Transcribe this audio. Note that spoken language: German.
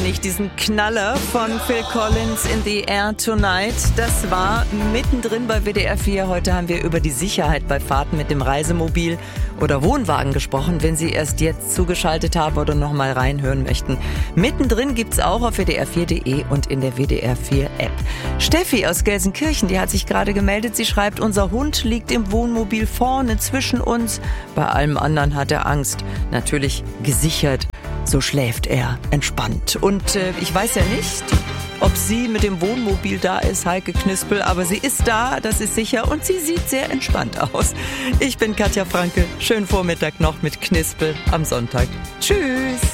nicht, diesen Knaller von Phil Collins, In the Air Tonight. Das war mittendrin bei WDR 4. Heute haben wir über die Sicherheit bei Fahrten mit dem Reisemobil oder Wohnwagen gesprochen. Wenn Sie erst jetzt zugeschaltet haben oder noch mal reinhören möchten. Mittendrin gibt's auch auf wdr4.de und in der WDR 4 App. Steffi aus Gelsenkirchen, die hat sich gerade gemeldet. Sie schreibt, unser Hund liegt im Wohnmobil vorne zwischen uns. Bei allem anderen hat er Angst. Natürlich gesichert. So schläft er entspannt. Und ich weiß ja nicht, ob sie mit dem Wohnmobil da ist, Heike Knispel, aber sie ist da, das ist sicher, und sie sieht sehr entspannt aus. Ich bin Katja Franke. Schönen Vormittag noch mit Knispel am Sonntag. Tschüss.